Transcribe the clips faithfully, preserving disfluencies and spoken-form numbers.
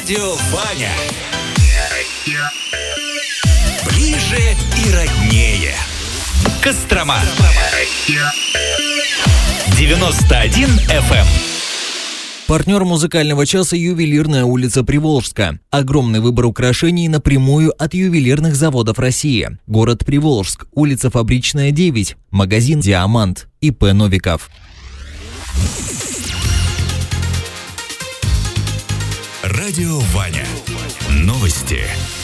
Радио Ваня. Ближе и роднее. Кострома. девяносто один эф эм. Партнер музыкального часа «Ювелирная улица Приволжска». Огромный выбор украшений напрямую от ювелирных заводов России. Город Приволжск, улица Фабричная, девять, магазин «Диамант», ИП Новиков. Радио Ваня. Новости.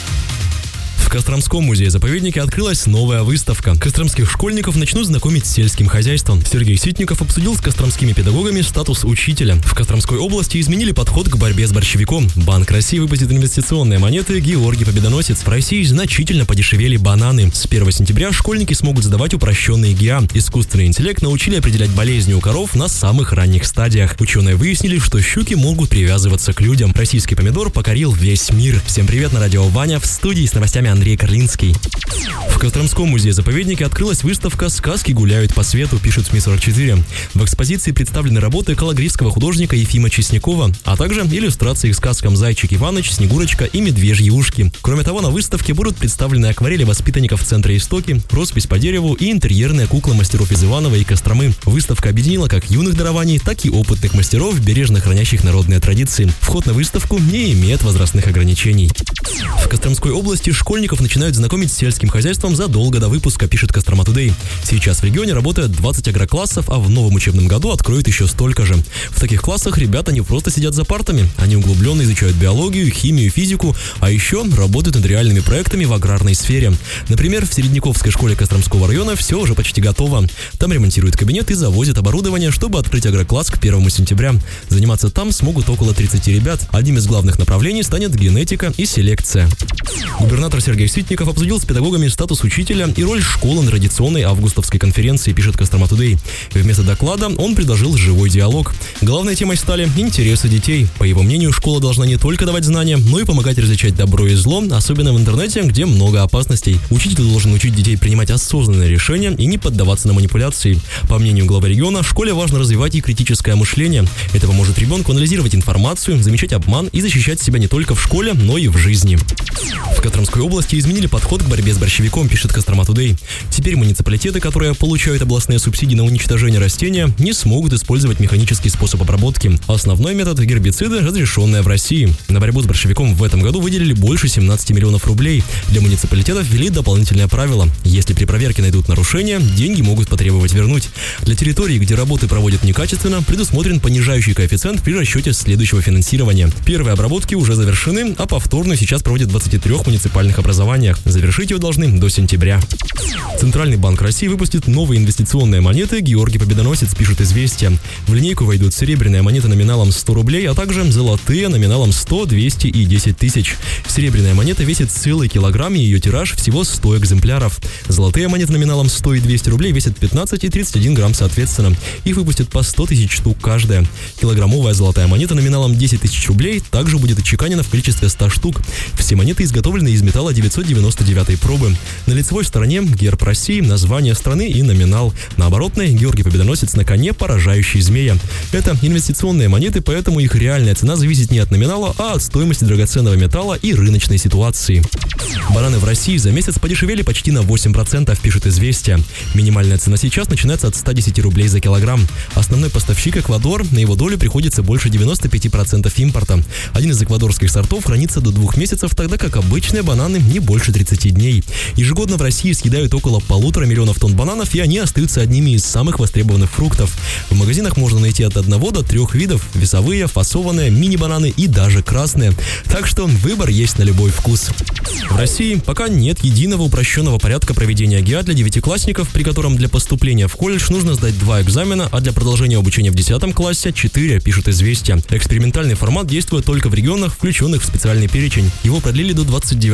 В Костромском музее-заповеднике открылась новая выставка. Костромских школьников начнут знакомить с сельским хозяйством. Сергей Ситников обсудил с костромскими педагогами статус учителя. В Костромской области изменили подход к борьбе с борщевиком. Банк России выпустит инвестиционные монеты «Георгий Победоносец». В России значительно подешевели бананы. С первого сентября школьники смогут сдавать упрощенный ГИА. Искусственный интеллект научили определять болезни у коров на самых ранних стадиях. Ученые выяснили, что щуки могут привязываться к людям. Российский помидор покорил весь мир. Всем привет, на радио Ваня, в студии с новостями Андрей Карлинский. В Костромском музее-заповеднике открылась выставка «Сказки гуляют по свету», пишет СМИ сорок четыре. В экспозиции представлены работы калагрифского художника Ефима Чеснякова, а также иллюстрации к сказкам «Зайчик Иваныч», «Снегурочка» и «Медвежьи ушки». Кроме того, на выставке будут представлены акварели воспитанников Центра Истоки, роспись по дереву и интерьерные куклы мастеров из Иваново и Костромы. Выставка объединила как юных дарований, так и опытных мастеров, бережно хранящих народные традиции. Вход на выставку не имеет возрастных ограничений. В Костромской области школьников начинают знакомить с сельским хозяйством задолго до выпуска, пишет Кострома Тудей. Сейчас в регионе работает двадцать агроклассов, а в новом учебном году откроют еще столько же. В таких классах ребята не просто сидят за партами, они углубленно изучают биологию, химию, физику, а еще работают над реальными проектами в аграрной сфере. Например, в Середняковской школе Костромского района все уже почти готово. Там ремонтируют кабинет и завозят оборудование, чтобы открыть агрокласс к первому сентября. Заниматься там смогут около тридцати ребят. Одним из главных направлений станет генетика и селекция. Губернатор Сергей Ситников обсудил с педагогами статус учителя и роль школы на традиционной августовской конференции, пишет Кострома Тудей. Вместо доклада он предложил живой диалог. Главной темой стали интересы детей. По его мнению, школа должна не только давать знания, но и помогать различать добро и зло, особенно в интернете, где много опасностей. Учитель должен учить детей принимать осознанные решения и не поддаваться на манипуляции. По мнению главы региона, в школе важно развивать и критическое мышление. Это поможет ребенку анализировать информацию, замечать обман и защищать себя не только в школе, но и в жизни. В Костромской области изменили подход к борьбе с борщевиком, пишет Кострома Тудей. Теперь муниципалитеты, которые получают областные субсидии на уничтожение растения, не смогут использовать механический способ обработки. Основной метод – гербициды, разрешенные в России. На борьбу с борщевиком в этом году выделили больше семнадцати миллионов рублей. Для муниципалитетов ввели дополнительное правило. Если при проверке найдут нарушения, деньги могут потребовать вернуть. Для территорий, где работы проводят некачественно, предусмотрен понижающий коэффициент при расчете следующего финансирования. Первые обработки уже завершены, а повторную сейчас проводят в двадцати трёх муниципальных образованиях. Завершить ее должны до сентября. Центральный банк России выпустит новые инвестиционные монеты «Георгий Победоносец», пишет «Известия». В линейку войдут серебряная монета номиналом сто рублей, а также золотые номиналом сто, двести и десять тысяч. Серебряная монета весит целый килограмм, и ее тираж всего сто экземпляров. Золотые монеты номиналом сто и двести рублей весят пятнадцать и тридцать один грамм соответственно. Их выпустят по сто тысяч штук каждая. Килограммовая золотая монета номиналом десять тысяч рублей также будет отчеканена в количестве ста штук. Все монеты изготовлены из металла девятьсот девяносто девятой пробы. На лицевой стороне герб России, название страны и номинал. На оборотной Георгий Победоносец на коне, поражающий змея. Это инвестиционные монеты, поэтому их реальная цена зависит не от номинала, а от стоимости драгоценного металла и рыночной ситуации. Бананы в России за месяц подешевели почти на восемь процентов, пишет «Известия». Минимальная цена сейчас начинается от ста десяти рублей за килограмм. Основной поставщик Эквадор, на его долю приходится больше девяноста пяти процентов импорта. Один из эквадорских сортов хранится до двух месяцев, тогда как обычные бананы не больше тридцати дней. Ежегодно в России съедают около полутора миллионов тонн бананов, и они остаются одними из самых востребованных фруктов. В магазинах можно найти от одного до трех видов: весовые, фасованные, мини-бананы и даже красные. Так что выбор есть на любой вкус. В России пока нет единого упрощенного порядка проведения ГИА для девятиклассников, при котором для поступления в колледж нужно сдать два экзамена, а для продолжения обучения в десятом классе четыре, пишет «Известия». Экспериментальный формат действует только в регионах, включенных в специальный перечень. Его продлили до двадцать девятого года,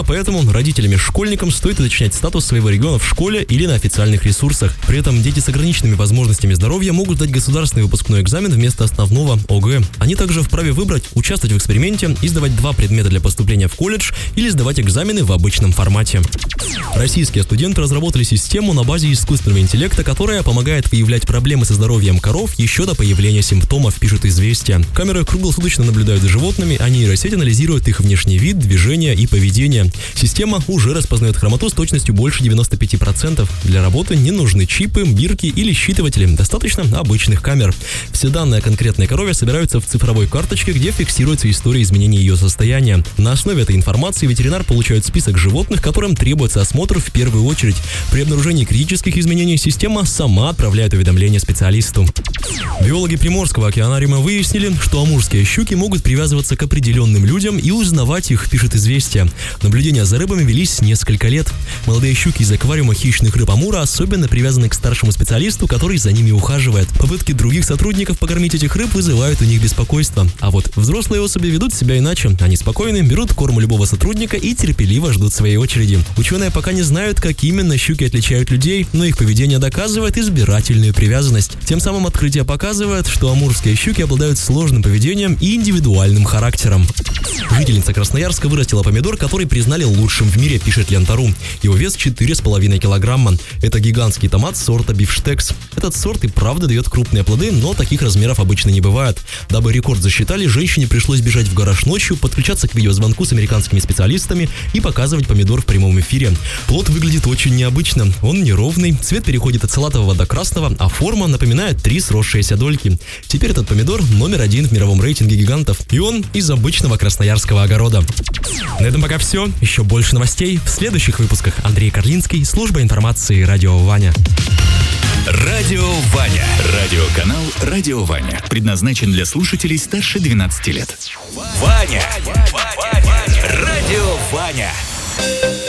поэтому родителям и школьникам стоит уточнять статус своего региона в школе или на официальных ресурсах. При этом дети с ограниченными возможностями здоровья могут сдать государственный выпускной экзамен вместо основного ОГЭ. Они также вправе выбрать участвовать в эксперименте и сдавать два предмета для поступления в колледж или сдавать экзамены в обычном формате. Российские студенты разработали систему на базе искусственного интеллекта, которая помогает выявлять проблемы со здоровьем коров еще до появления симптомов, пишет «Известия». Камеры круглосуточно наблюдают за животными, а нейросеть анализирует их внешний вид, движение и поведение. Система уже распознает хромоту с точностью больше девяноста пяти процентов. Для работы не нужны чипы, бирки или считыватели, достаточно обычных камер. Все данные о конкретной корове собираются в цифровой карточке, где фиксируется история изменения ее состояния. На основе этой информации ветеринар получает список животных, которым требуется осмотр в первую очередь. При обнаружении критических изменений система сама отправляет уведомление специалисту. Биологи Приморского океанариума выяснили, что амурские щуки могут привязываться к определенным людям и узнавать их, пишет «Известия». Наблюдения за рыбами велись несколько лет. Молодые щуки из аквариума хищных рыб Амура особенно привязаны к старшему специалисту, который за ними ухаживает. Попытки других сотрудников покормить этих рыб вызывают у них беспокойство. А вот взрослые особи ведут себя иначе. Они спокойны, берут корм у любого сотрудника и терпеливо ждут своей очереди. Ученые пока не знают, как именно щуки отличают людей, но их поведение доказывает избирательную привязанность. Тем самым открытие показывает, что амурские щуки обладают сложным поведением и индивидуальным характером. Жительница Красноярска вырастила помидор, который признали лучшим в мире, пишет Лента.ру. Его вес четыре с половиной килограмма. Это гигантский томат сорта бифштекс. Этот сорт и правда дает крупные плоды, но таких размеров обычно не бывает. Дабы рекорд засчитали, женщине пришлось бежать в гараж ночью, подключаться к видеозвонку с американскими специалистами и показывать помидор в прямом эфире. Плод выглядит очень необычно. Он неровный, цвет переходит от салатового до красного, а форма напоминает три сросшиеся дольки. Теперь этот помидор номер один в мировом рейтинге гигантов. И он из обычного красноярского огорода. На этом пока все. Еще больше новостей в следующих выпусках. Андрей Карлинский, служба информации «Радио Ваня». Радио Ваня. Радиоканал «Радио Ваня». Предназначен для слушателей старше двенадцати лет. Ваня. Ваня. Радио Ваня.